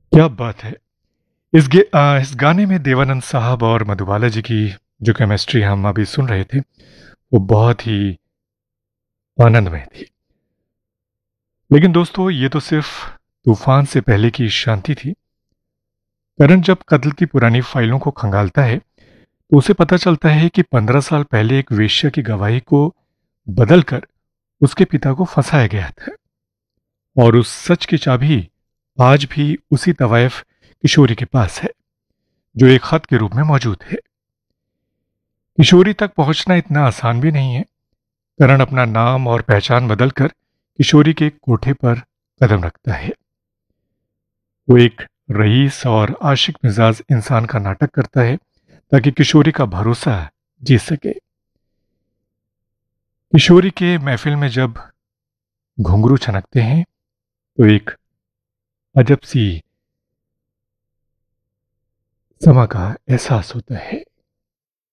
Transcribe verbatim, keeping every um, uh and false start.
क्या बात है! इस गे अ, इस गाने में देवानंद साहब और मधुबाला जी की जो केमिस्ट्री हम अभी सुन रहे थे, वो बहुत ही आनंदमय थी। लेकिन दोस्तों, ये तो सिर्फ तूफान से पहले की शांति थी। करण जब कत्ल की पुरानी फाइलों को खंगालता है, तो उसे पता चलता है कि पंद्रह साल पहले एक वेश्या की गवाही को बदलकर उसके पिता को फंसाया गया था। और उस सच की चाबी आज भी उसी तवायफ किशोरी के पास है, जो एक खत के रूप में मौजूद है। किशोरी तक पहुंचना इतना आसान भी नहीं है। करण अपना नाम और पहचान बदलकर किशोरी के कोठे पर कदम रखता है। वो एक रईस और आशिक मिजाज इंसान का नाटक करता है ताकि किशोरी का भरोसा जीत सके। किशोरी के महफिल में जब घुंघरू छनकते हैं, तो एक अजब सी समा का एहसास होता है।